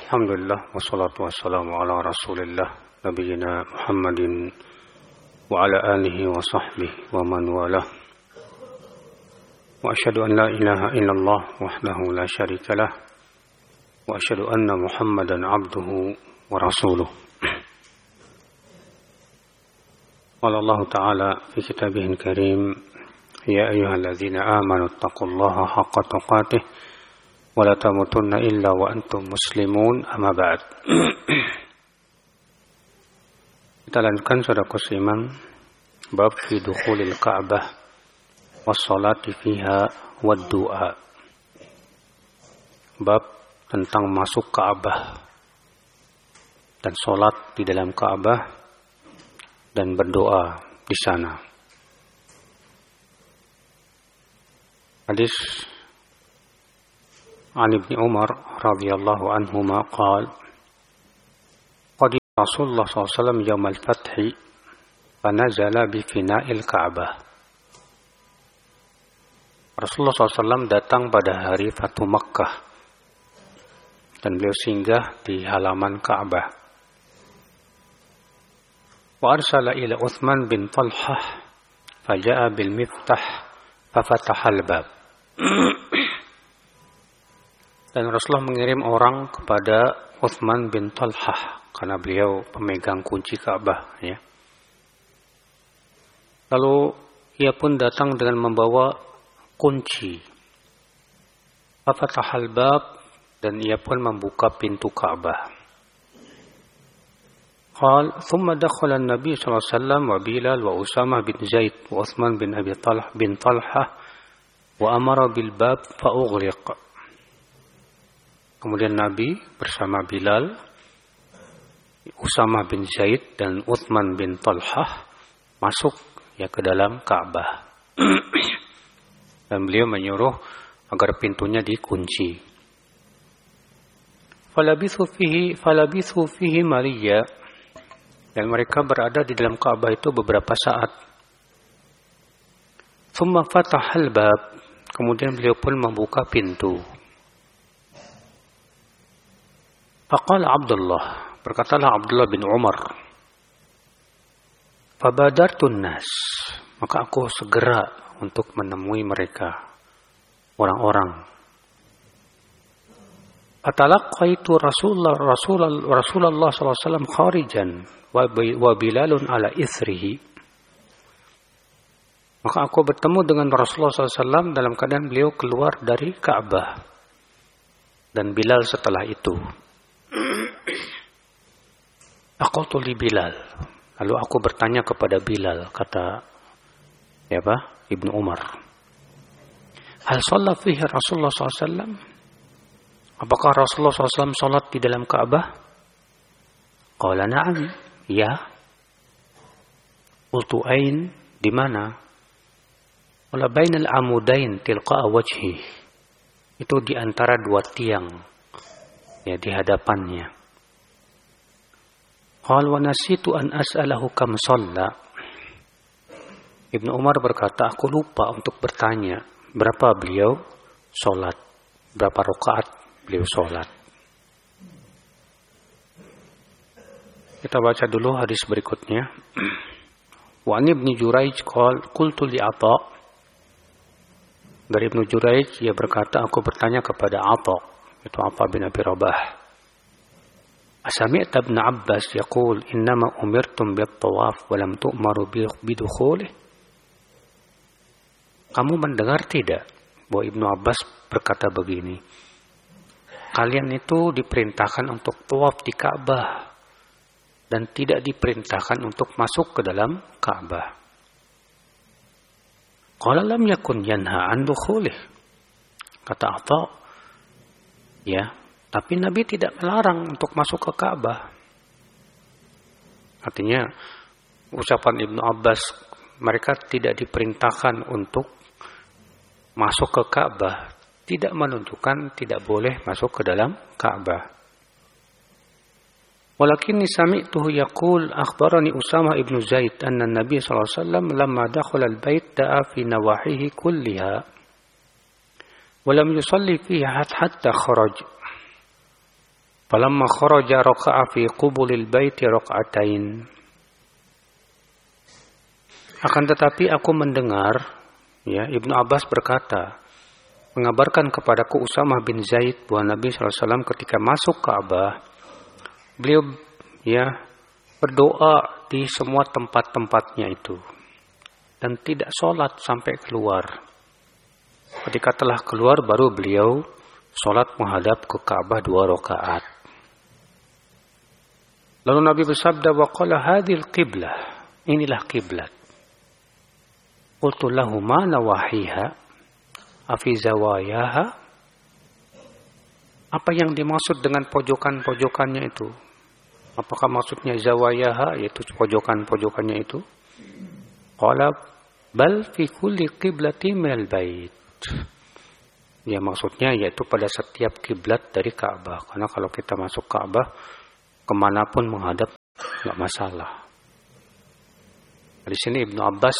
Alhamdulillah wassalatu wassalamu ala Rasulillah nabiyina Muhammadin wa ala alihi wa sahbihi wa man walah. Wa asyhadu an la ilaha illallah wahdahu la syarika lah wa asyhadu anna Muhammadan abduhu wa rasuluh. Qala Allah Ta'ala fi kitabihil karim, ya ayyuhalladzina amanu taqullaha haqqa tuqatih wala tamutunna illa wa antum muslimun, amma ba'd. Kita lanjutkan saudara iman bab fi dukhulil Ka'bah was salati fiha wad du'a. Bab tentang masuk Ka'bah dan salat di dalam Ka'bah dan berdoa di sana. Hadis عن ابن عمر رضي الله عنهما قال قدم رسول الله صلى الله عليه وسلم يوم الفتح فنزل بفناء الكعبة. Rasulullah SAW datang pada hari Fatu Makkah dan beliau singgah di halaman Ka'bah. Wa arsala ila Uthman bin Talhah faja'a bil miftah fafatahal bab. Dan Rasulullah mengirim orang kepada Uthman bin Talhah karena beliau pemegang kunci Ka'bah, ya. Lalu ia pun datang dengan membawa kunci. Fafatahal bab, dan ia pun membuka pintu Ka'bah. Qal thumma dakhala an-nabi sallallahu alaihi wasallam wa Bilal wa Usamah bin Zaid wa Uthman bin Abi Talha bin Talhah wa amara bil bab fa ughliq. Kemudian Nabi bersama Bilal, Usamah bin Zaid dan Uthman bin Talhah masuk ke dalam Ka'bah. Dan beliau menyuruh agar pintunya dikunci. Falabithu fihi maliya. Dan mereka berada di dalam Ka'bah itu beberapa saat. Thumma fatahal bab. Kemudian beliau pun membuka pintu. Faqala Abdullah, berkatalah Abdullah bin Umar, fabadartun nas, maka aku segera untuk menemui mereka, orang-orang. Fatalaqaitu Rasulullah sallallahu alaihi wasallam kharijan wa Bilalun ala ithrihi. Maka aku bertemu dengan Rasulullah SAW dalam keadaan beliau keluar dari Ka'bah dan Bilal setelah itu. Aqultu li Bilal, lalu aku bertanya kepada Bilal, kata Ibnu Umar, hal shalla fihi Rasulullah SAW? Apakah Rasulullah SAW salat di dalam Ka'bah? Qala na'am, ya. Qultu ain, di mana? Qala bainal amudain tilqa'a wajhi, itu di antara dua tiang, di hadapannya. Qal wa nasitu an as'alahu kam shalla. Ibnu Umar berkata, aku lupa untuk bertanya berapa beliau salat, berapa rakaat beliau salat. Kita baca dulu hadis berikutnya. Wa an Ibnu Jurayj qala qultu li Atha. Dari Ibnu Jurayj ia berkata, aku bertanya kepada Atha, itu Atha bin Abi Rabah. Asami'ta Ibn Abbas yaqul innama umirtum bit-tawaf wa lam tu'maru bidukhulih. Kamu mendengar tidak bahwa Ibnu Abbas berkata begini, kalian itu diperintahkan untuk tawaf di Ka'bah dan tidak diperintahkan untuk masuk ke dalam Ka'bah. Qala lam yakun yanha an dukhulih. Kata Atha, tapi Nabi tidak melarang untuk masuk ke Ka'bah. Artinya ucapan Ibnu Abbas, mereka tidak diperintahkan untuk masuk ke Ka'bah, tidak menunjukkan tidak boleh masuk ke dalam Ka'bah. Walakinni sami'tuhu yaqul akhbarani Usamah ibn Zaid anna Nabi sallallahu alaihi wasallam lamma dakhala al-bait da'a fi nawahihi kulliha wa lam yusalli fiha hatta kharaj. Falamma kharaja raka'a fi qubulil baiti raka'atain. Akan tetapi aku mendengar, ya, Ibnu Abbas berkata, mengabarkan kepadaku Usamah bin Zaid bahwa Nabi SAW ketika masuk Ka'bah, beliau ya berdoa di semua tempat-tempatnya itu dan tidak sholat sampai keluar. Ketika telah keluar baru beliau sholat menghadap ke Ka'bah 2 rakaat. Lalu Nabi bersabda, wa qala hadhil qiblah, inilah kiblat. Qultu lahu ma nawahiha afi zawayaha. Apa yang dimaksud dengan pojokan-pojokannya itu? Apakah maksudnya zawayaha, yaitu pojokan-pojokannya itu? Qala bal fi kulli qiblati minal bait. Ya, maksudnya yaitu pada setiap kiblat dari Ka'bah. Karena kalau kita masuk Ka'bah kemanapun menghadap nggak masalah. Di sini Ibnu Abbas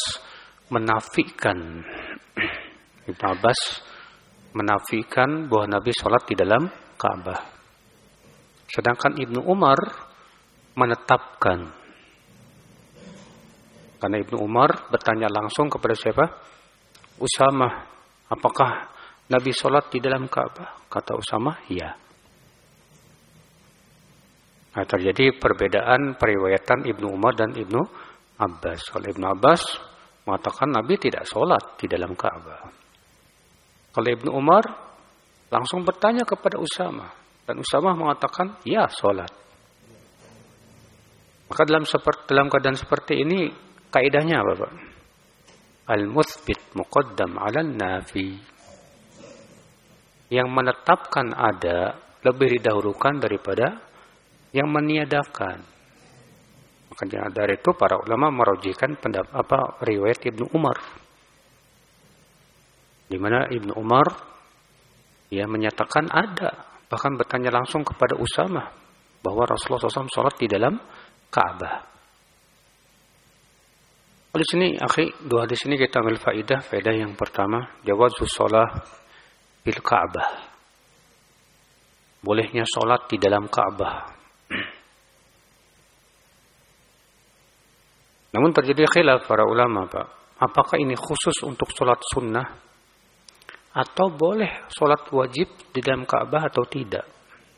menafikan bahwa Nabi sholat di dalam Ka'bah. Sedangkan Ibnu Umar menetapkan. Karena Ibnu Umar bertanya langsung kepada siapa? Usamah, apakah Nabi sholat di dalam Ka'bah? Kata Usamah, ya. Nah, terjadi perbedaan periwayatan Ibnu Umar dan Ibnu Abbas. Kalau Ibnu Abbas mengatakan Nabi tidak sholat di dalam Ka'bah. Kalau Ibnu Umar langsung bertanya kepada Usamah. Dan Usamah mengatakan, ya sholat. Maka dalam keadaan seperti ini, kaidahnya apa, Pak? Al-muthbit muqaddam 'alan nafi. Yang menetapkan ada lebih didahulukan daripada yang meniadakan. Makanya dari itu para ulama merujihkan riwayat Ibnu Umar, di mana Ibnu Umar ya menyatakan ada, bahkan bertanya langsung kepada Usamah bahwa Rasulullah SAW sholat di dalam Ka'bah. Di sini, dua hadis ini kita ambil faedah yang pertama, jawazus shalah bil Ka'bah. Bolehnya sholat di dalam Ka'bah. Namun terjadi khilaf para ulama, Pak. Apakah ini khusus untuk sholat sunnah atau boleh sholat wajib di dalam Ka'bah atau tidak?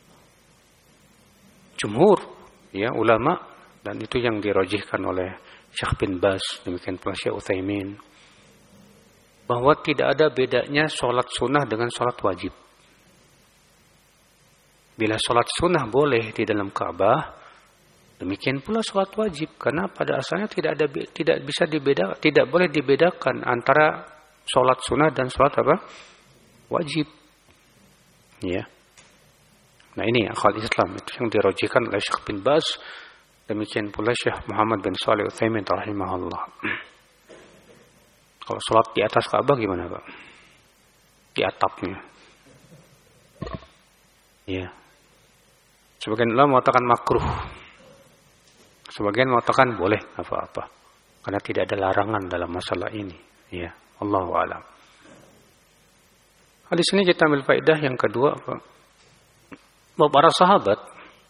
Jumhur ya ulama, dan itu yang dirojihkan oleh Syekh bin Baz, demikian pula Syekh Utsaimin, bahwa tidak ada bedanya sholat sunnah dengan sholat wajib. Bila sholat sunnah boleh di dalam Ka'bah, demikian pula sholat wajib, karena pada asalnya tidak boleh dibedakan antara sholat sunnah dan sholat wajib. Ya. Nah ini akal Islam itu yang dirojihkan oleh Syekh bin Baz, demikian pula Syekh Muhammad bin Shalih Utsaimin rahimahullah. Kalau sholat di atas Ka'bah gimana, Pak? Di atapnya. Ya. Sebagian ulama mengatakan makruh. Sebagian mengatakan boleh apa-apa. Karena tidak ada larangan dalam masalah ini. Ya, Allahu a'lam. Di sini kita ambil faedah yang kedua, Pak. Bahwa para sahabat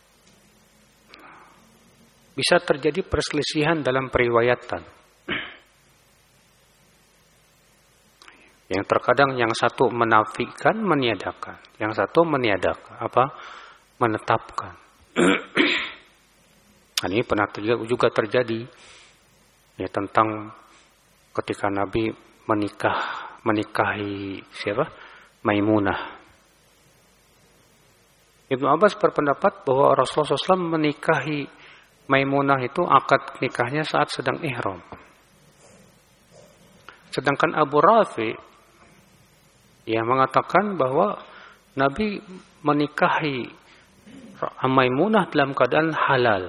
bisa terjadi perselisihan dalam periwayatan. Yang terkadang yang satu menafikan, meniadakan. Yang satu meniadakan, menetapkan. Ini pernah juga terjadi ya, tentang ketika Nabi menikahi siapa? Maimunah. Ibnu Abbas berpendapat bahwa Rasulullah SAW menikahi Maimunah itu akad nikahnya saat sedang ihram. Sedangkan Abu Rafi yang mengatakan bahwa Nabi menikahi Maimunah dalam keadaan halal.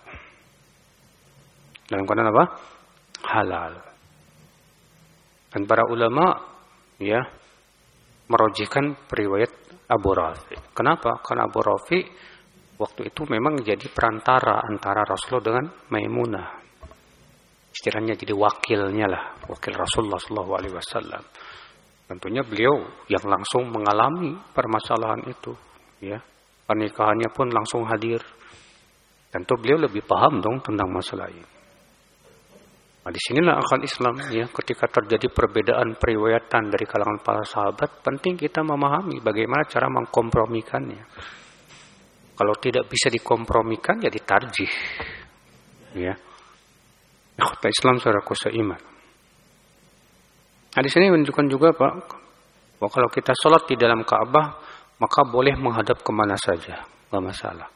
Dalam keadaan apa? Halal. Dan para ulama ya merujihkan periwayat Abu Rafi. Kenapa? Karena Abu Rafi waktu itu memang jadi perantara antara Rasulullah dengan Maimunah. Istilahnya jadi wakilnya lah, wakil Rasulullah SAW. Tentunya beliau yang langsung mengalami permasalahan itu, ya. pernikahannya pun langsung hadir. Tentu beliau lebih paham dong tentang masalah ini. Nah, di sinilah akal Islam ya, ketika terjadi perbedaan periwayatan dari kalangan para sahabat, penting kita memahami bagaimana cara mengkompromikannya. Kalau tidak bisa dikompromikan ya ditarjih. Ya. Akal Islam secara seiman. Nah, di sini menunjukkan juga Pak, bahwa kalau kita sholat di dalam Ka'bah, maka boleh menghadap kemana saja, nggak masalah.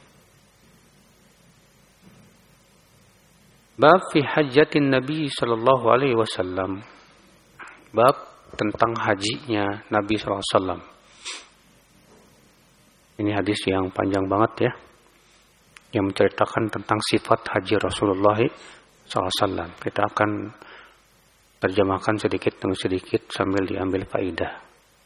Bab fi hajjatin Nabi sallallahu alaihi wasallam. Bab tentang hajinya Nabi sallallahu alaihi wasallam. Ini hadis yang panjang banget ya. Yang menceritakan tentang sifat haji Rasulullah sallallahu alaihi wasallam. Kita akan terjemahkan sedikit demi sedikit sambil diambil faidah.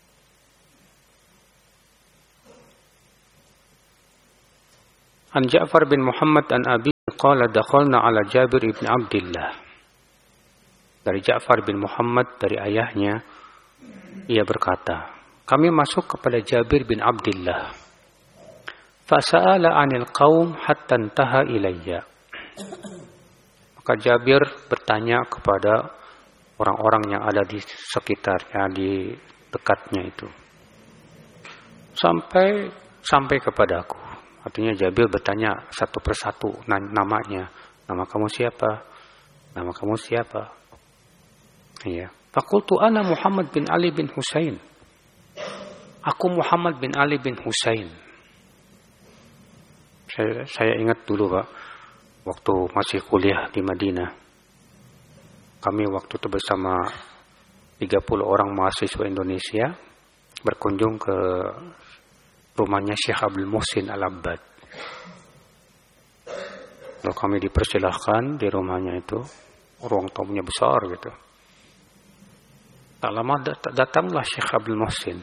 An Ja'far bin Muhammad an Abi qala dakhalna ala Jabir ibn Abdullah. Dari Ja'far bin Muhammad, dari ayahnya, ia berkata, kami masuk kepada Jabir bin Abdullah. Fasa'ala 'anil qaum hatta intaha ilayya. Maka Jabir bertanya kepada orang-orang yang ada di sekitarnya, di dekatnya itu. Sampai kepadaku. Artinya Jabir bertanya satu persatu namanya. Nama kamu siapa? Nama kamu siapa? Iya. Faqultu ana Muhammad bin Ali bin Husain. Aku Muhammad bin Ali bin Husain. Saya ingat dulu Pak, waktu masih kuliah di Madinah. Kami waktu itu bersama 30 orang mahasiswa Indonesia berkunjung ke rumahnya Syekh Abdul Muhsin Al-Abbad. Lalu kami dipersilahkan di rumahnya itu, ruang tamunya besar gitu. Tak lama datanglah Syekh Abdul Muhsin.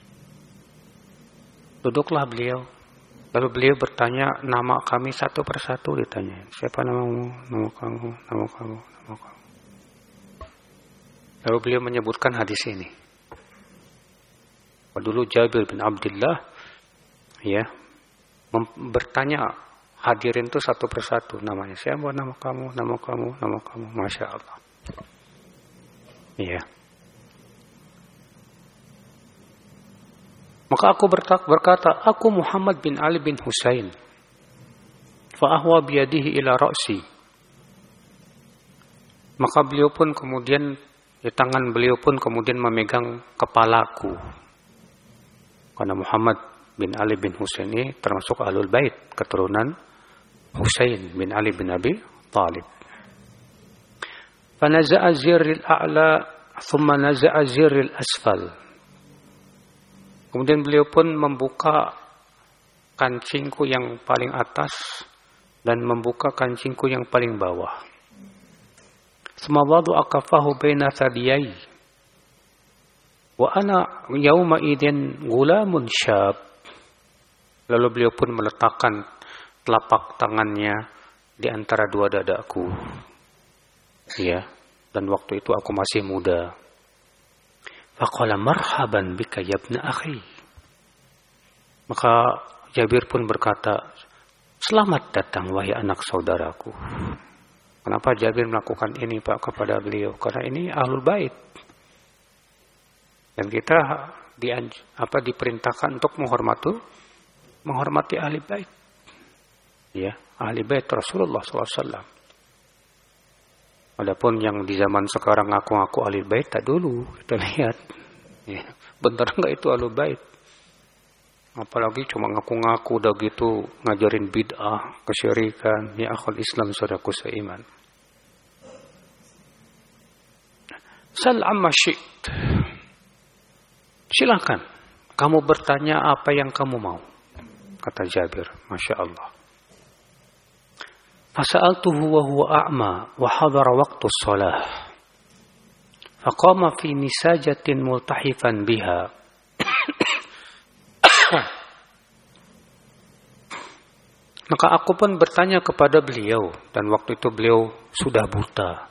Duduklah beliau. Lalu beliau bertanya nama kami satu persatu, ditanya. Siapa namamu? Nama kamu, nama kamu, nama kamu. Lalu beliau menyebutkan hadis ini. Dulu Jabir bin Abdullah ya, bertanya hadirin itu satu persatu namanya. Siapa nama kamu, nama kamu, nama kamu. Masya Allah. Iya. Maka aku berkata, aku Muhammad bin Ali bin Husain. Fa'ahwa biyadihi ila ra'si. Maka beliau pun kemudian, di tangan beliau pun kemudian memegang kepalaku. Karena Muhammad bin Ali bin Husain ini termasuk Ahlul Bait, keturunan Husain bin Ali bin Abi Thalib. Fanaza'a zirril a'la thumma naza'a zirril asfal. Kemudian beliau pun membuka kancingku yang paling atas dan membuka kancingku yang paling bawah. Thumma wada'a kafahu baina thadiyai. Wa ana yawma idin gulamun syab. Lalu beliau pun meletakkan telapak tangannya di antara dua dadaku. Ya, dan waktu itu aku masih muda. Faqala marhaban bika ya ibna akhi. Maka Jabir pun berkata, selamat datang wahai anak saudaraku. Kenapa Jabir melakukan ini Pak kepada beliau? Karena ini Ahlul Bait. Dan kita diperintahkan untuk menghormati ahli bait. Ya, ahli bait Rasulullah SAW. Adapun yang di zaman sekarang ngaku-ngaku ahli bait, tak dulu kita lihat. Ya, benar enggak itu ahli bait? Apalagi cuma ngaku-ngaku udah gitu ngajarin bid'ah, kesyirikan. Ya akhul Islam saudaraku seiman. Sal amma syi't. Silakan kamu bertanya apa yang kamu mau. Kata Jabir, Masya Allah. Fasa'altuhu wa huwa a'ma wa hadara waqtu shalah. Faqama fi nisajatin multahifan biha. Maka aku pun bertanya kepada beliau, dan waktu itu beliau sudah buta.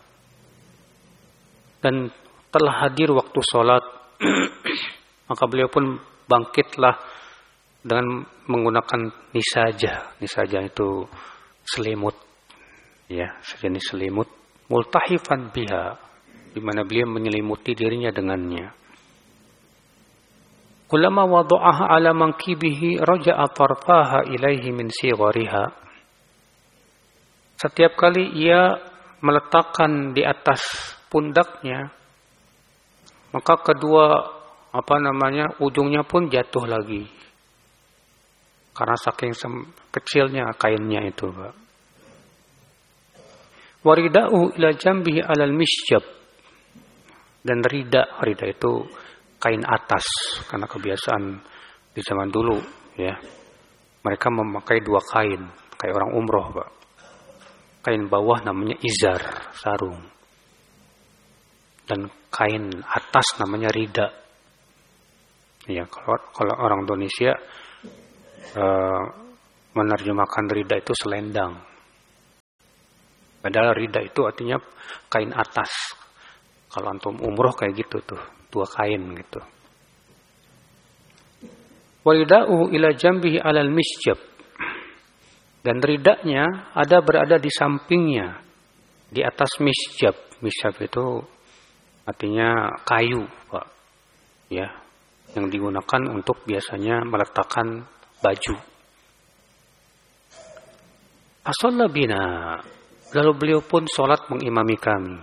Dan telah hadir waktu sholat, maka beliau pun bangkitlah dengan menggunakan nisaja. Nisaja itu selimut, ya, sejenis selimut. Multahifan biha, di mana beliau menyelimuti dirinya dengannya. Kullama wada'aha ala mankibihi raja'a tarfaha ilaihi min sighariha. Setiap kali ia meletakkan di atas pundaknya, maka kedua ujungnya pun jatuh lagi. Karena saking kecilnya kainnya itu, Pak. Warida'u ila jambihi alal misjab. Dan rida itu kain atas, karena kebiasaan di zaman dulu, ya, mereka memakai dua kain, kayak orang umroh, Pak. Kain bawah namanya izar, sarung, dan kain atas namanya rida. Ya, kalau orang Indonesia menerjemahkan rida itu selendang, padahal rida itu artinya kain atas. Kalau antum umroh kayak gitu tuh, dua kain gitu. Walida'u ila jambihi alal misjab. Dan ridanya berada di sampingnya, di atas misjab. Misjab itu artinya kayu, Pak. Ya, yang digunakan untuk biasanya meletakkan baju. Ashalla bina. Lalu beliau pun sholat mengimami kami.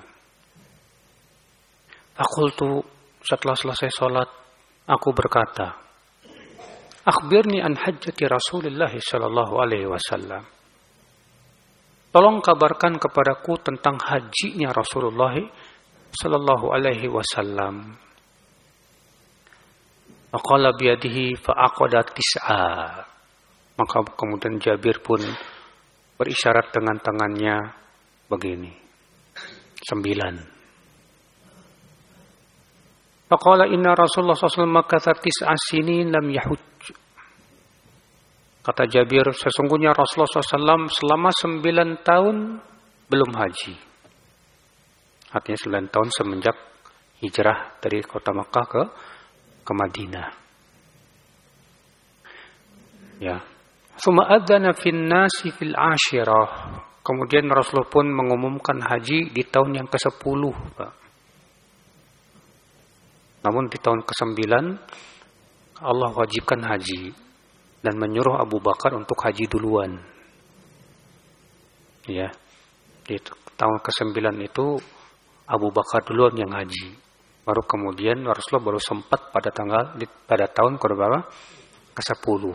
Faqultu, setelah selesai sholat, aku berkata, akhbirni an hajjati Rasulullah sallallahu alaihi wasallam. Tolong kabarkan kepadaku tentang hajinya Rasulullah sallallahu alaihi wasallam. Faqala biyadihi fa'aqada tis'a. Maka kemudian Jabir pun berisyarat dengan tangannya begini. 9. Faqala inna Rasulullah sallallahu alaihi wasallam makatha tis'a sinin lam yahuj. Kata Jabir, sesungguhnya Rasulullah SAW selama 9 tahun belum haji. Artinya 9 tahun semenjak hijrah dari kota Makkah ke Madinah. Ya. Tsumma adzana fin nasi fil 'ashirah. Kemudian Rasulullah pun mengumumkan haji di tahun yang ke-10, Pak. Namun di tahun ke-9 Allah wajibkan haji dan menyuruh Abu Bakar untuk haji duluan. Ya. Di tahun ke-9 itu Abu Bakar duluan yang haji. Baru kemudian Rasulullah baru sempat pada tahun ke-berapa? Ke-10.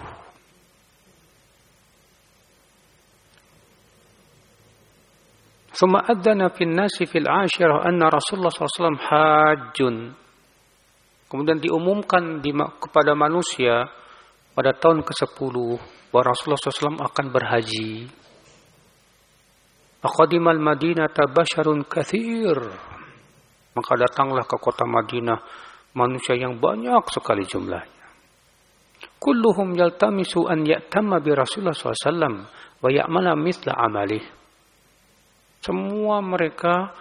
Tsumma adzana fin nasi fil 'ashirah anna Rasulullah SAW hajjun. Kemudian diumumkan kepada manusia pada tahun ke-10 bahwa Rasulullah SAW akan berhaji. Faqadimal Madinata basyarun katsir. Maka datanglah ke kota Madinah manusia yang banyak sekali jumlahnya. Kulluhum yaltamisu an ya'tamma bi Rasulullah SAW wa ya'mala mithla amalih. Semua mereka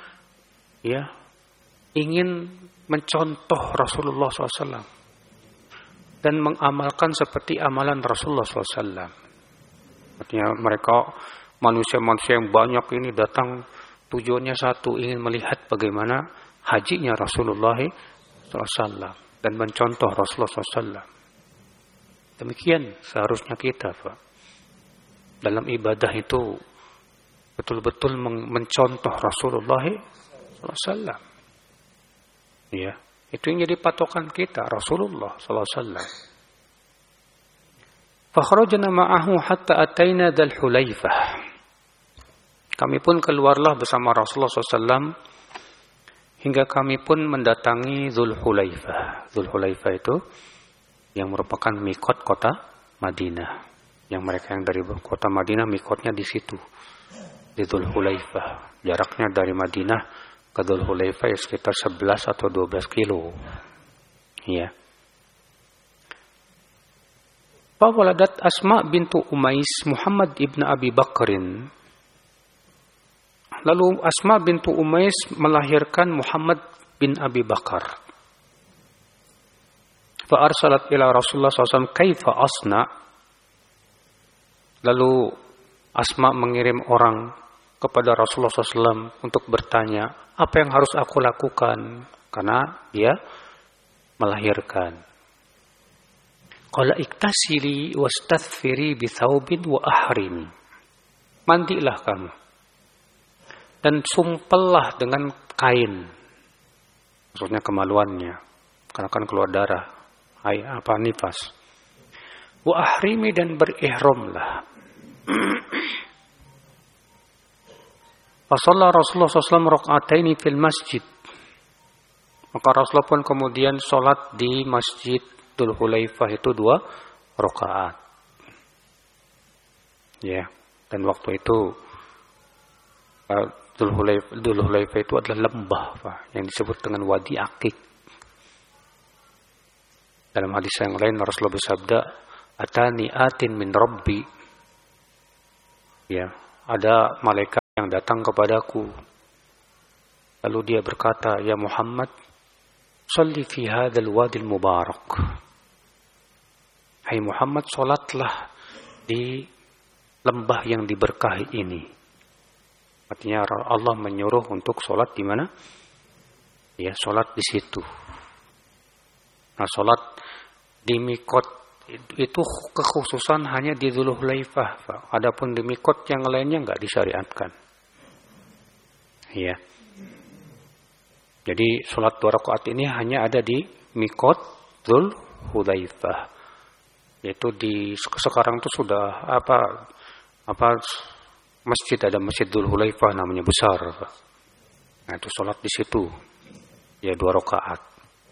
ingin mencontoh Rasulullah SAW dan mengamalkan seperti amalan Rasulullah SAW. Artinya mereka manusia-manusia yang banyak ini datang tujuannya satu, ingin melihat bagaimana hajinya Rasulullah SAW dan mencontoh Rasulullah SAW. Demikian seharusnya kita, Pak. Dalam ibadah itu betul-betul mencontoh Rasulullah SAW. Ya, itu yang jadi patokan kita, Rasulullah SAW. Fakhrajna ma'ahu hatta ataina Dzul Hulaifah. Kami pun keluarlah bersama Rasulullah SAW hingga kami pun mendatangi Dzul Hulaifah. Dzul Hulaifah itu yang merupakan mikot kota Madinah. Yang mereka yang dari kota Madinah mikotnya di situ, di Dzul Hulaifah. Jaraknya dari Madinah ke Dzul Hulaifah sekitar 11 atau 12 kilo. Ya. Fawaladat Asma bintu Umais Muhammad ibn Abi Bakrin. Lalu Asma bintu Umais melahirkan Muhammad bin Abi Bakar. Fa arsalat ila Rasulullah SAW kaifa asna. Lalu Asma mengirim orang kepada Rasulullah SAW untuk bertanya, apa yang harus aku lakukan? Karena dia melahirkan. Qala iktasili wastathfiri bithaubin wa ahrimi. Mandilah kamu dan sumpellah dengan kain. Maksudnya kemaluannya, karena kan keluar darah, nifas. Wa ahrimi, dan berihramlah. Fasalla Rasulullah SAW raka'ataini fil masjid. Maka Rasulullah pun kemudian sholat di Masjid Dzul Hulaifah itu 2 rakaat. Ya, dan waktu itu Dzul Hulaifah itu adalah lembah, Pak, yang disebut dengan Wadi Aqiq. Dalam hadis yang lain Rasulullah bersabda, "Atani atin min Rabbi." Ya, ada malaikat yang datang kepadaku. Lalu dia berkata, "Ya Muhammad, shalli fi hadzal wadil mubarak." Hai Muhammad, salatlah di lembah yang diberkahi ini. Artinya Allah menyuruh untuk salat di mana? Ya, salat di situ. Nah, salat di mikot itu kekhususan hanya di Dzul Hulaifah. Adapun di mikot yang lainnya enggak disyariatkan. Ya. Jadi salat 2 rakaat ini hanya ada di mikot Dzul Hulaifah. Yaitu di sekarang itu sudah masjid, ada Masjid Dzul Hulaifah namanya, besar. Nah, itu salat di situ. Ya, 2 rakaat.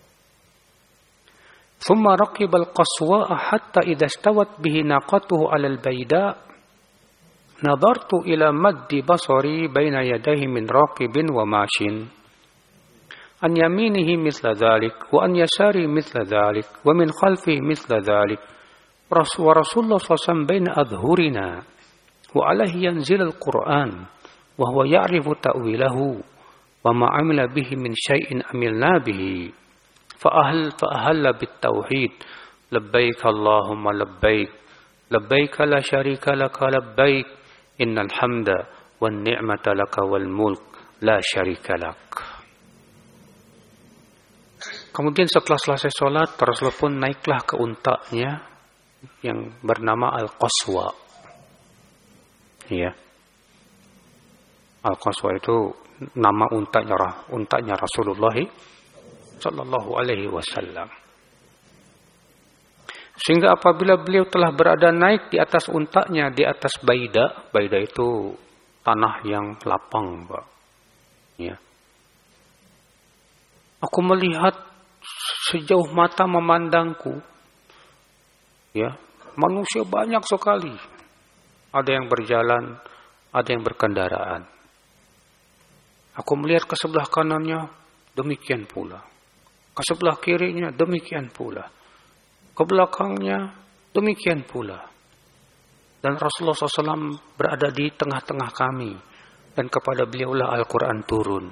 ثم ركب القصواء حتى إذا استوت به ناقته على البيداء نظرت إلى مد بصري بين يديه من راكب وماش عن يمينه مثل ذلك وعن يساره مثل ذلك ومن خلفه مثل ذلك ورسول الله صلى الله عليه وسلم بين أظهرنا وعليه ينزل القرآن وهو يعرف تأويله وما عمل به من شيء عملنا به فأهل بالتوحيد لبيك اللهم لبيك لبيك لا شريك لك لبيك إن الحمد والنعمة لك والملك لا شريك لك. Kemudian setelah selesai sholat, Rasulullah pun naiklah ke untanya yang bernama Al-Qaswa. Ya. Al-Qaswa itu nama untanya Rasulullah sallallahu alaihi wasallam. Sehingga apabila beliau telah berada naik di atas untanya, di atas baida itu tanah yang lapang, Pak. Ya. Aku melihat sejauh mata memandangku. Ya, manusia banyak sekali. Ada yang berjalan, ada yang berkendaraan. Aku melihat ke sebelah kanannya, demikian pula. Ke sebelah kirinya demikian pula. Ke belakangnya demikian pula. Dan Rasulullah SAW berada di tengah-tengah kami. Dan kepada beliaulah Al-Quran turun.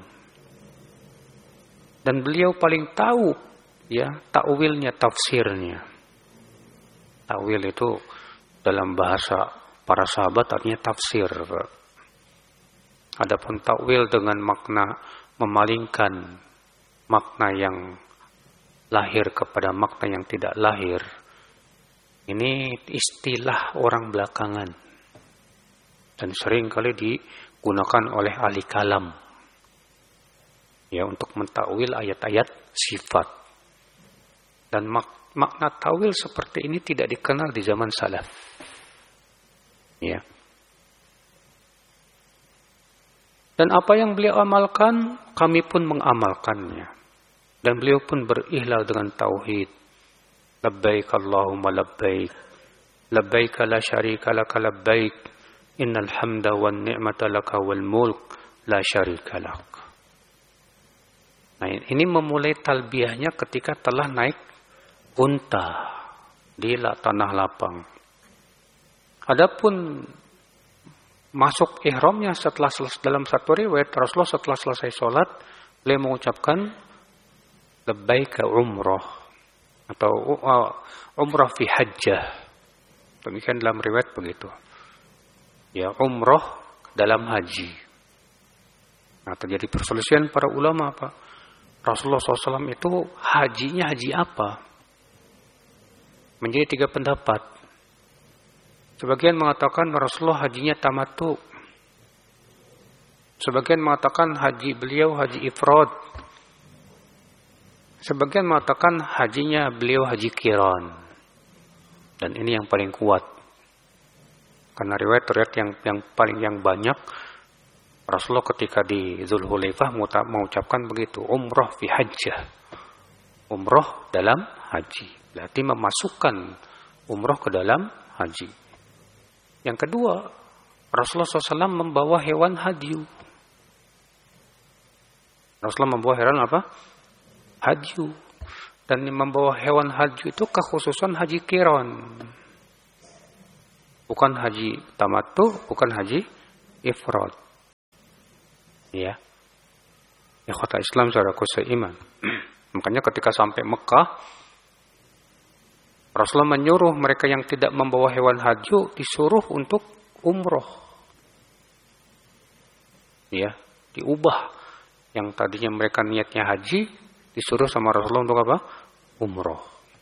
Dan beliau paling tahu ya takwilnya, tafsirnya. Takwil itu dalam bahasa para sahabat artinya tafsir. Adapun takwil dengan makna memalingkan makna yang lahir kepada makna yang tidak lahir, ini istilah orang belakangan dan sering kali digunakan oleh ahli kalam ya untuk mentakwil ayat-ayat sifat. Dan makna takwil seperti ini tidak dikenal di zaman salaf. Ya. Dan apa yang beliau amalkan, kami pun mengamalkannya. Dan beliau pun berihlal dengan tauhid. Labbaik Allahumma labbaik. Labbaik la syarika laka labbaik. Innal hamda wan ni'mata laka wal mulk la syarika lak. Nah, ini memulai talbiyahnya ketika telah naik unta di tanah lapang. Adapun masuk ihramnya setelah dalam satu riwayat Rasulullah setelah selesai sholat beliau mengucapkan labbaika umrah atau umrah fi hajjah. Demikian dalam riwayat begitu. ya umroh dalam haji. Nah, terjadi perselisihan para ulama, Pak. Rasulullah SAW itu hajinya haji apa? Menjadi 3 pendapat. Sebagian mengatakan Rasulullah hajinya tamattu. Sebagian mengatakan haji beliau haji ifrad. Sebagian mengatakan hajinya beliau haji qiran. Dan ini yang paling kuat. Karena riwayat-riwayat yang banyak Rasulullah ketika di Dzulhulaifah mengucapkan begitu, umrah fi hajjah. Umrah dalam haji. Berarti memasukkan umrah ke dalam haji. Yang kedua, Rasulullah SAW membawa hewan hadyu. Rasulullah membawa hewan apa? Hadyu. Dan membawa hewan hadyu itu kekhususan haji qiran. Bukan haji tamattu, bukan haji ifrad. Ya. Ikhwata Islam saudaraku seiman. Makanya ketika sampai Mekah, Rasulullah menyuruh mereka yang tidak membawa hewan hadyu disuruh untuk umroh. Ya, diubah. Yang tadinya mereka niatnya haji, disuruh sama Rasulullah untuk apa? Umroh.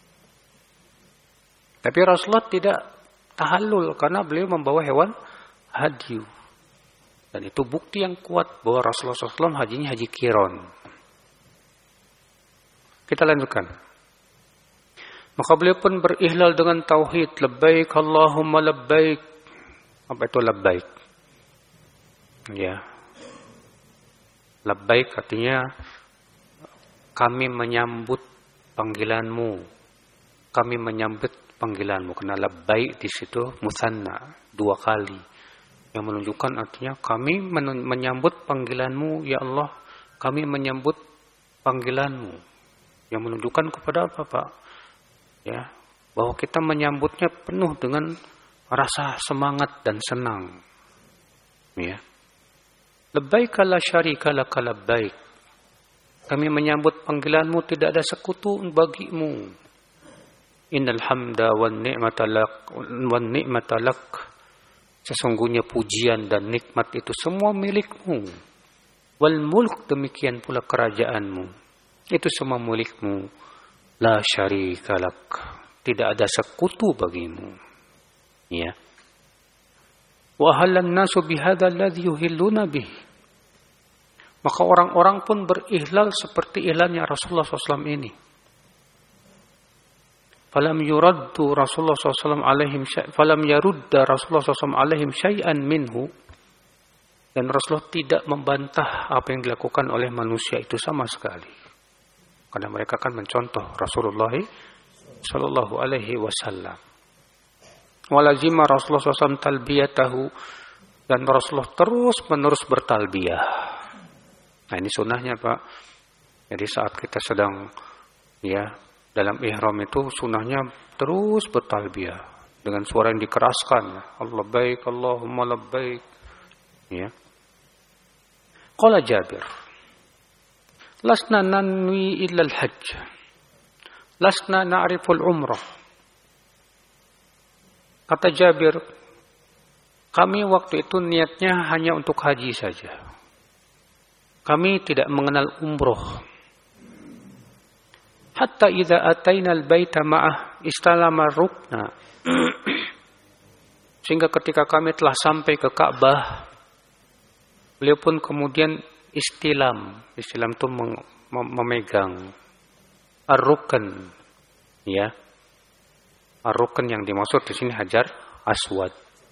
Tapi Rasulullah tidak tahallul karena beliau membawa hewan hadyu. Dan itu bukti yang kuat bahwa Rasulullah SAW hajinya haji qiran. Kita lanjutkan. Maka beliau pun berihlal dengan tauhid, labbaik Allahumma labbaik. Apa itu labbaik? Ya. Labbaik artinya kami menyambut panggilanmu. Kami menyambut panggilanmu. Karena labbaik di situ musanna 2 kali. Yang menunjukkan artinya kami menyambut panggilanmu ya Allah. Kami menyambut panggilanmu. Yang menunjukkan kepada apa, Pak? Ya, bahwa kita menyambutnya penuh dengan rasa semangat dan senang. Ya. Labbaika la syarika laka labbaik. Kami menyambut panggilanmu, tidak ada sekutu bagimu. Innal hamda wan ni'mata lak. Sesungguhnya pujian dan nikmat itu semua milikmu. Wal mulk, demikian pula kerajaanmu. Itu semua milikmu. La syarika lak. Tidak ada sekutu bagimu. Ya. Wa halan nasu bihadzal ladzi yuhilluna bih. Maka orang-orang pun berihlal seperti ihlalnya Rasulullah SAW ini. Falam yuraddu Rasulullah SAW alaihim falam yarudda Rasulullah SAW alaihim syai'an minhu. Dan Rasulullah tidak membantah apa yang dilakukan oleh manusia itu sama sekali. Karena mereka kan mencontoh Rasulullah sallallahu alaihi wasallam. Walazima Rasulullah SAW talbiyatahu, dan Rasulullah terus-menerus bertalbiyah. Nah, ini sunnahnya, Pak. Jadi saat kita sedang dalam ihram itu sunnahnya terus bertalbiyah dengan suara yang dikeraskan. Allah baik, Allahumma labbaik. Ya. Qala Jabir, lasna nanwi illa al-hajj. Lasna na'riful umrah. Kata Jabir, kami waktu itu niatnya hanya untuk haji saja. Kami tidak mengenal umroh. Hatta idza ataina al-baita ma'ah istalama rukna. Sehingga ketika kami telah sampai ke Ka'bah, beliau pun kemudian istilam. Istilam itu memegang ar-rukn, ya. Ar-rukn yang dimaksud di sini Hajar Aswad.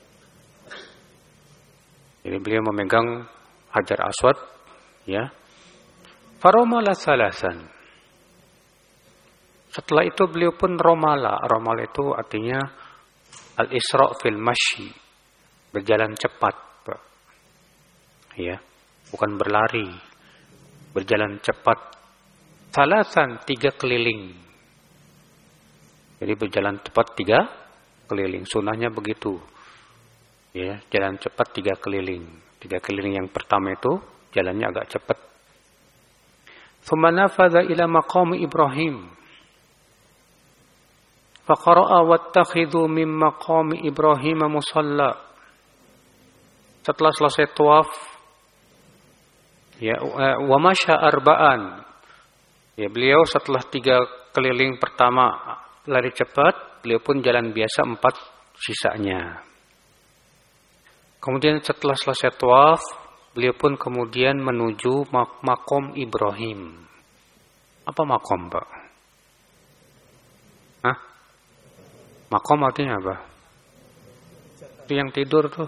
Jadi beliau memegang Hajar Aswad, ya. Faromala salasan. Setelah itu beliau pun romala. Romala itu artinya al-isra' fil masyi, berjalan cepat, Pak. Ya, bukan berlari. Berjalan cepat. Salasan, 3 keliling. Jadi berjalan cepat 3 keliling. Sunnahnya begitu. Ya, jalan cepat 3 keliling. 3 keliling yang pertama itu jalannya agak cepat. Thumma nafadha ila maqam Ibrahim. Faqara'a wattakhidhu min maqam Ibrahim musalla. setelah selesai tawaf, ya, wa masya arba'an. Ya, beliau setelah 3 keliling pertama lari cepat, beliau pun jalan biasa 4 sisanya. Kemudian setelah selesai tawaf, beliau pun kemudian menuju makom Ibrahim. Apa makom, Pak? Hah? Makom artinya apa? Itu yang tidur tuh.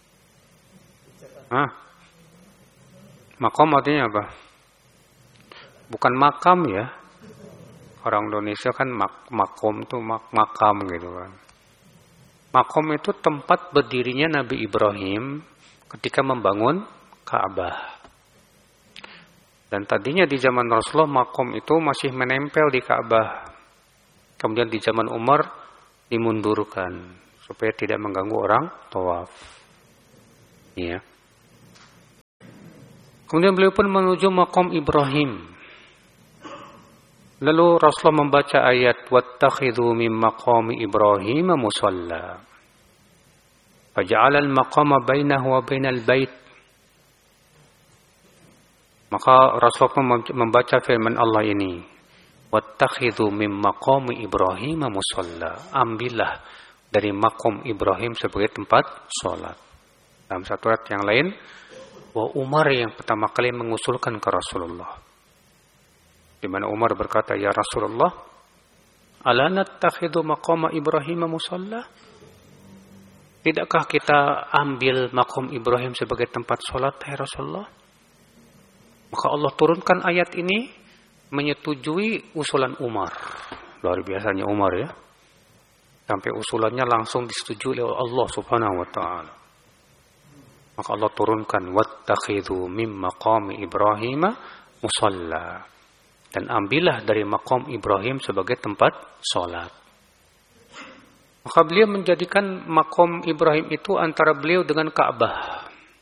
Hah? Makom artinya apa? Bukan makam ya. Orang Indonesia kan makom tuh makam gitu kan. Makom itu tempat berdirinya Nabi Ibrahim ketika membangun Ka'bah. Dan tadinya di zaman Rasulullah makom itu masih menempel di Ka'bah. Kemudian di zaman Umar dimundurkan supaya tidak mengganggu orang tawaf. Ya. Kemudian beliau pun menuju makom Ibrahim. Lalu Rasulullah membaca ayat wattakhidhu min maqami Ibrahim musalla. Faja'ala al-maqama bainahu wa bainal bait. Maka Rasulullah membaca firman Allah ini, wattakhidhu min maqami Ibrahim musalla. Ambillah dari makom Ibrahim sebagai tempat salat. Dalam satu ayat yang lain, wa Umar yang pertama kali mengusulkan ke Rasulullah. Di mana Umar berkata, ya Rasulullah, ala nattakhidhu maqama Ibrahim musalla? Tidakkah kita ambil makom Ibrahim sebagai tempat salat, ya Rasulullah? Maka Allah turunkan ayat ini menyetujui usulan Umar. Luar biasanya Umar ya. Sampai usulannya langsung disetujui oleh Allah Subhanahu wa taala. Maka Allah turunkan wattakhidhu mim maqami Ibrahim musalla. Dan ambillah dari maqam Ibrahim sebagai tempat salat. Maka beliau menjadikan maqam Ibrahim itu antara beliau dengan Ka'bah.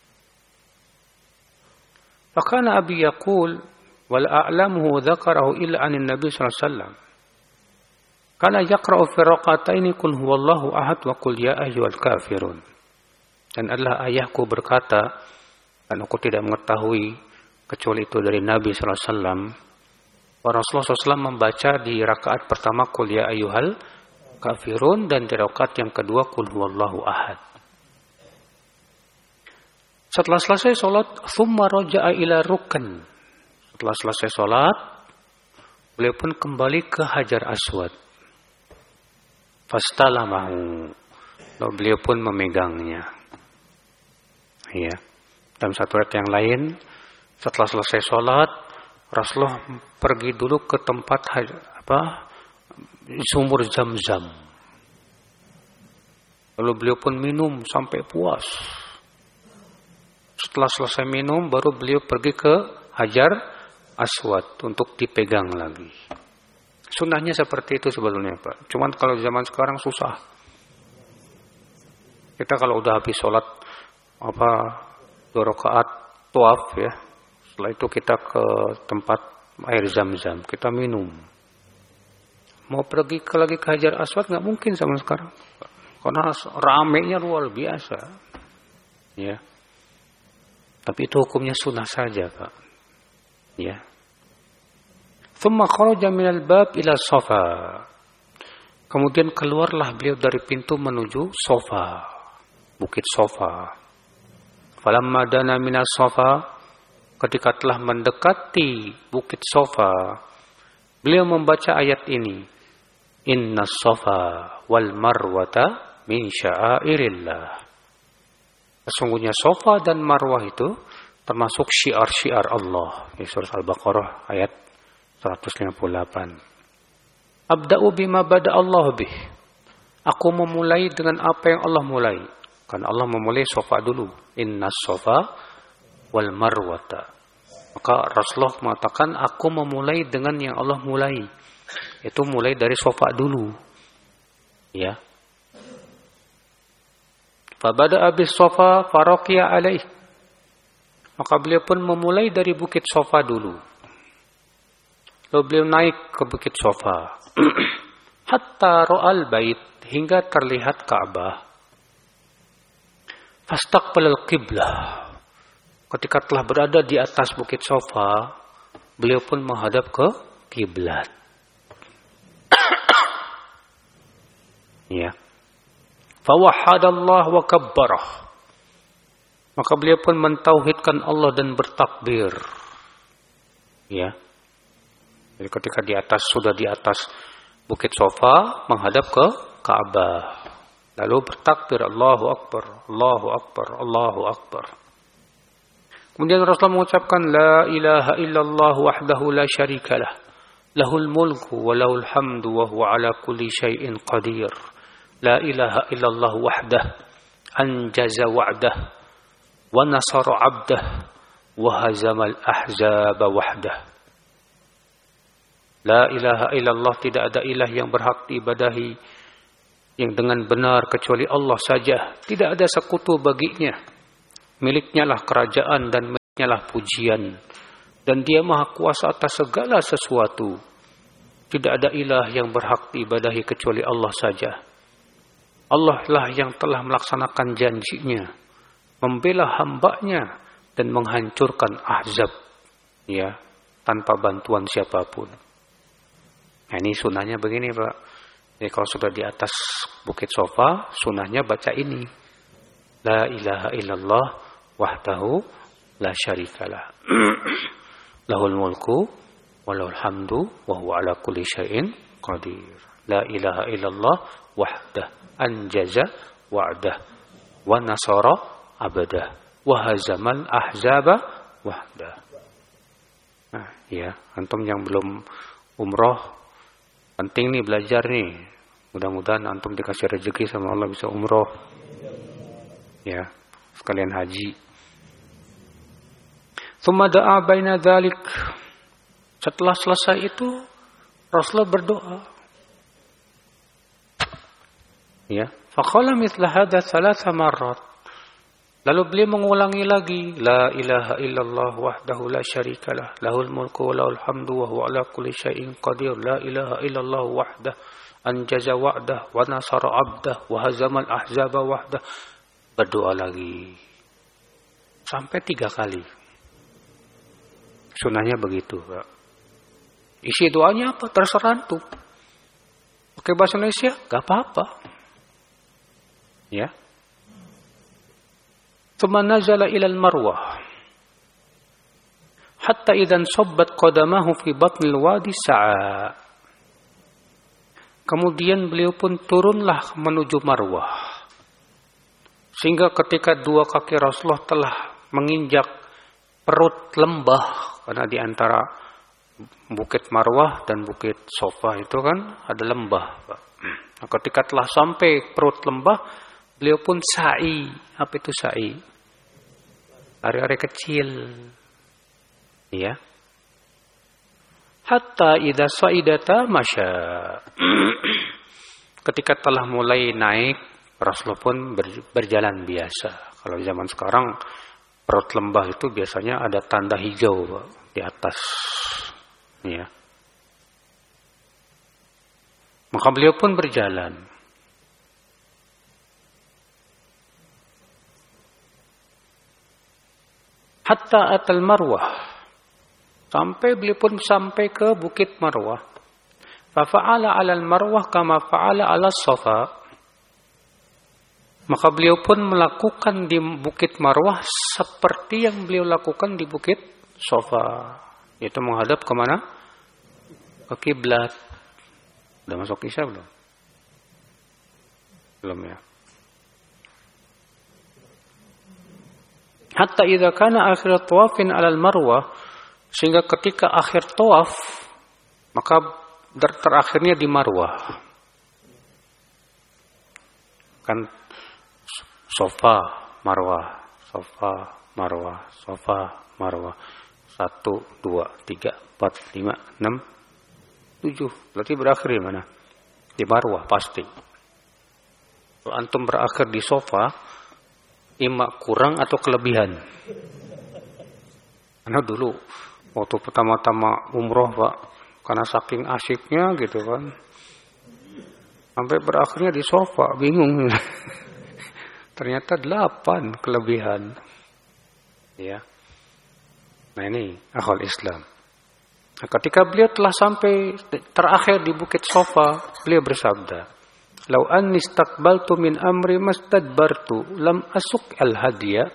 Fakana Abi yaqul wal a'lamuhu dzakarahu illa anin Nabi sallallahu alaihi wasallam. Kana yaqra'u fi raq'ataini qul huwallahu ahad wa qul ya ayyuhal kafirun. Dan adalah ayahku berkata, dan aku tidak mengetahui kecuali itu dari Nabi sallallahu alaihi wasallam. Rasulullah SAW membaca di rakaat pertama qul ya ayyuhal kafirun dan di rakaat yang kedua qul huwallahu ahad. Setelah selesai salat, thumma raja'a ila rukn. Setelah selesai salat, beliau pun kembali ke Hajar Aswad. Fastalamahu. Lalu beliau pun memegangnya. Ya. Dalam satu ayat yang lain, setelah selesai salat, Rasulullah pergi dulu ke tempat sumur Zam-Zam. Lalu beliau pun minum sampai puas. Setelah selesai minum, baru beliau pergi ke Hajar Aswad untuk dipegang lagi. Sunnahnya seperti itu sebetulnya, Pak. Cuman kalau zaman sekarang susah. Kita kalau udah habis sholat 2 rakaat tawaf ya. Setelah itu kita ke tempat air Zam-Zam, kita minum. Mau pergi lagi ke Hajar Aswad nggak mungkin zaman sekarang, karena ramenya luar biasa. Ya. Tapi itu hukumnya sunnah saja, Pak. Ya. Thumma kharaja minal bab ila Safa. Kemudian keluarlah beliau dari pintu menuju Safa, Bukit Safa. Falamma dana minas Safa, ketika telah mendekati Bukit Safa, beliau membaca ayat ini. Inna Safa wal Marwata min sya'airillah. Sesungguhnya Safa dan Marwah itu termasuk syiar-syiar Allah. Surah Al-Baqarah ayat 158. Abda'u bima bada Allah bih. Aku memulai dengan apa yang Allah mulai. Karena Allah memulai Safa dulu. Inna Safa wal Marwata. Maka Rasulullah mengatakan, aku memulai dengan yang Allah mulai. Itu mulai dari Safa dulu. Ya. Fabada abis Safa faraqiya alaih. Maka beliau pun memulai dari Bukit Safa dulu. Lalu beliau naik ke Bukit Safa. Hatta ra'al bait, hingga terlihat Ka'bah. Fastaqbalal qiblah. Ketika telah berada di atas bukit Safa, beliau pun menghadap ke kiblat. Ya. Fawahhadallah wa kabbarah. Maka beliau pun mentauhidkan Allah dan bertakbir. Ya. Jadi ketika sudah di atas bukit Safa, menghadap ke Ka'bah. Lalu bertakbir, Allahu Akbar, Allahu Akbar, Allahu Akbar. Kemudian Rasulullah mengucapkan, La ilaha illallah wahdahu la syarikalah. Lahul mulku wa lahul hamdu wa huwa ala kulli syai'in qadir. La ilaha illallah wahdah. Anjaza wa'dah. Wa nasara abdah. Wa hazamal ahzaba wahdah. La ilaha illallah, tidak ada ilah yang berhak diibadahi yang dengan benar kecuali Allah saja. Tidak ada sekutu baginya. Miliknya lah kerajaan dan miliknya lah pujian. Dan dia maha kuasa atas segala sesuatu. Tidak ada ilah yang berhak diibadahi kecuali Allah saja. Allah lah yang telah melaksanakan janjinya. Membela hambanya dan menghancurkan Ahzab. Ya, tanpa bantuan siapapun. Nah, ini sunahnya begini, Pak. Jadi kalau sudah di atas bukit Safa, sunahnya baca ini. La ilaha illallah wahdahu la syarikalah. Lahul mulku wa lahul hamdu wa huwa ala kulli syai'in qadir. La ilaha illallah wahdah anjaza wa'dah wa nasara abadah wa hazamal ahzaba wahdah. Nah, ya, antum yang belum umroh, penting nih belajar nih. Mudah-mudahan antum dikasih rezeki sama Allah bisa umroh. Ya, sekalian haji. Tsumma da'a baina dzalik. Setelah selesai itu Rasulullah berdoa. Ya, faqala mithla hadza thalatha marrat. Lalu beliau mengulangi lagi, la ilaha illallah wahdahu la syarikalah, lahul mulku wa lahul hamdu wa huwa ala kulli syai'in qadir, la ilaha illallah wahdah anjaza wa'dah wa nasara 'abdah wa hazamal ahzaba wahdah. Berdoa lagi sampai 3 kali. Sunahnya begitu, Pak. Isi doanya apa? Terserah antum. Pakai bahasa Indonesia enggak apa-apa. Ya. Thumma nazala ila al-marwah hatta idan sabbat qadamahu fi batnil wadi sa'a. Kemudian beliau pun turunlah menuju Marwah. Sehingga ketika 2 kaki Rasulullah telah menginjak perut lembah, karena di antara bukit Marwah dan bukit Safa itu kan ada lembah. Nah, ketika telah sampai perut lembah, beliau pun sa'i. Apa itu sa'i? Lari-lari kecil. Ya. Hatta idza sa'idata masya. Ketika telah mulai naik, Rasulullah pun berjalan biasa. Kalau zaman sekarang perut lembah itu biasanya ada tanda hijau, Pak, di atas. Ya. Maka beliau pun berjalan. Hatta atal Marwah. Sampai beliau pun sampai ke bukit Marwah. Fa fa'ala 'alal Marwah kama fa'ala 'alas Safa. Maka beliau pun melakukan di bukit Marwah seperti yang beliau lakukan di bukit Safa. Yaitu menghadap ke mana? Ke kiblat. Udah masuk Isya belum? Belum ya. Hatta idza kana akhir tawafin 'alal Marwah, sehingga ketika akhir tawaf maka terakhirnya di Marwah. Kan Safa, Marwah, Safa, Marwah, Safa, Marwah. 1 2 3 4 5 6 7. Berarti berakhir di mana? Di Marwah pasti. Kalau antum berakhir di Safa, ima kurang atau kelebihan. Karena dulu waktu pertama-tama umroh, Pak, karena saking asyiknya gitu kan, sampai berakhirnya di Safa, bingung. ternyata 8 kelebihan. Ya. Nah ini akhwal Islam. Nah, ketika beliau telah sampai terakhir di Bukit Sofa, beliau bersabda, "Lau anni istaqbaltu min amri mastadbartu lam asuk al-hadiya."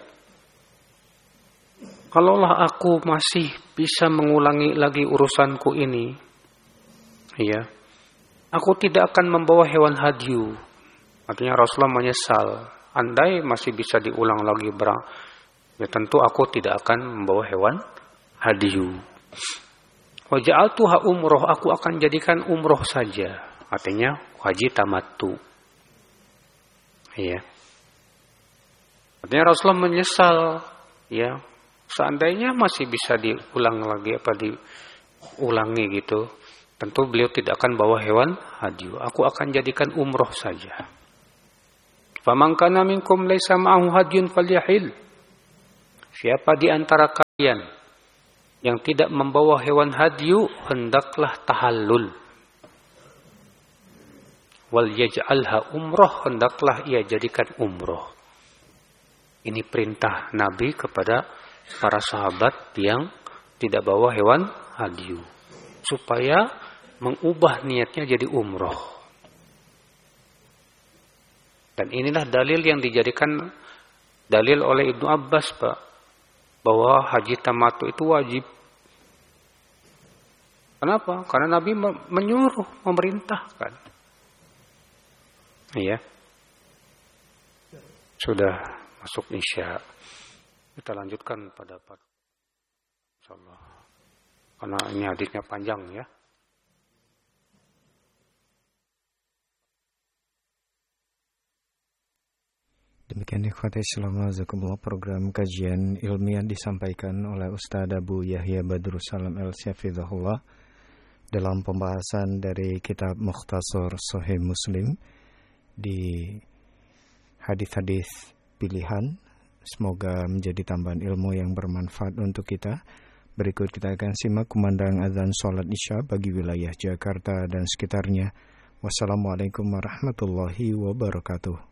Kalaulah aku masih bisa mengulangi lagi urusanku ini, ya, aku tidak akan membawa hewan hadyu. Artinya Rasulullah menyesal. Andai masih bisa diulang lagi ya tentu aku tidak akan membawa hewan hadyu. Wa ja'altuha umroh, aku akan jadikan umroh saja. Artinya haji tamattu. Ya. Artinya Rasulullah menyesal, ya. Seandainya masih bisa diulang lagi diulangi gitu, tentu beliau tidak akan bawa hewan hadyu. Aku akan jadikan umroh saja. Faman kana minkum laisa ma'ahu hadyun falyahil. Siapa di antara kalian yang tidak membawa hewan hadyu, hendaklah tahallul. Wal yaj'alha umroh, hendaklah ia jadikan umroh. Ini perintah Nabi kepada para sahabat yang tidak bawa hewan hadyu, supaya mengubah niatnya jadi umroh. Dan inilah dalil yang dijadikan dalil oleh Ibnu Abbas, Pak, bahwa haji tamattu itu wajib. Kenapa? Karena Nabi menyuruh, memerintahkan. Iya. Sudah masuk Isya. Kita lanjutkan pada insyaallah. Karena ini hadisnya panjang ya. Demikian ikhwati Islam azakumullah, program kajian ilmiah disampaikan oleh Ustaz Abu Yahya Badrus Salam al-Syafidhahullah dalam pembahasan dari kitab Mukhtasar Sahih Muslim di hadis-hadis pilihan. Semoga menjadi tambahan ilmu yang bermanfaat untuk kita. Berikut kita akan simak kumandang azan sholat Isya bagi wilayah Jakarta dan sekitarnya. Wassalamualaikum warahmatullahi wabarakatuh.